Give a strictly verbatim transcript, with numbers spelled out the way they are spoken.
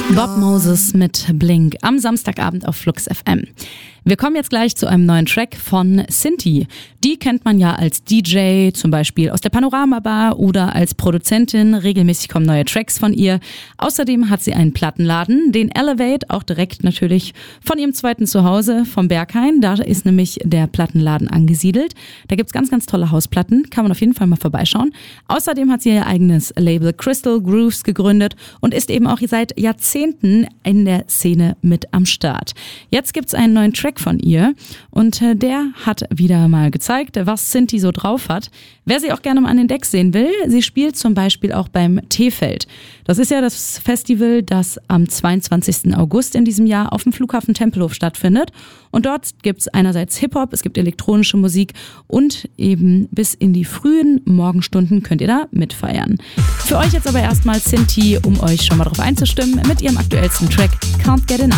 Bob Moses mit Blink am Samstagabend auf Flux F M. Wir kommen jetzt gleich zu einem neuen Track von Sinti. Die kennt man ja als D J, zum Beispiel aus der Panorama Bar oder als Produzentin. Regelmäßig kommen neue Tracks von ihr. Außerdem hat sie einen Plattenladen, den Elevate, auch direkt natürlich von ihrem zweiten Zuhause vom Berghain. Da ist nämlich der Plattenladen angesiedelt. Da gibt's ganz, ganz tolle Hausplatten. Kann man auf jeden Fall mal vorbeischauen. Außerdem hat sie ihr eigenes Label Crystal Grooves gegründet und ist eben auch seit Jahrzehnten in der Szene mit am Start. Jetzt gibt's einen neuen Track von ihr und der hat wieder mal gezeigt, was Sinti so drauf hat. Wer sie auch gerne mal an den Decks sehen will, sie spielt zum Beispiel auch beim T-Feld. Das ist ja das Festival, das am zweiundzwanzigsten August in diesem Jahr auf dem Flughafen Tempelhof stattfindet. Und dort gibt es einerseits Hip-Hop, es gibt elektronische Musik und eben bis in die frühen Morgenstunden könnt ihr da mitfeiern. Für euch jetzt aber erstmal Sinti, um euch schon mal drauf einzustimmen, mit ihrem aktuellsten Track Can't Get Enough.